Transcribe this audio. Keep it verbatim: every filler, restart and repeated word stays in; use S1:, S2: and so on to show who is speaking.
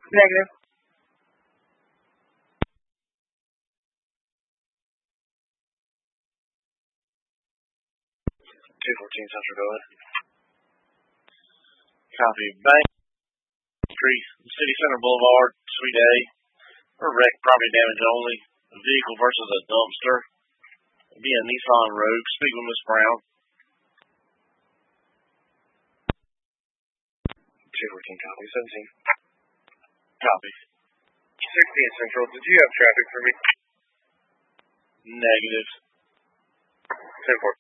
S1: Negative.
S2: two fourteen Central, go ahead. Copy. Bank Street, City Center Boulevard, Suite A. For wreck, property damage only. A vehicle versus a dumpster. It'd be a Nissan Rogue. Speak with Miss Brown. two fourteen, copy. seventeen. Copy.
S1: sixteen Central, did you have traffic for me?
S2: Negative.
S1: ten four.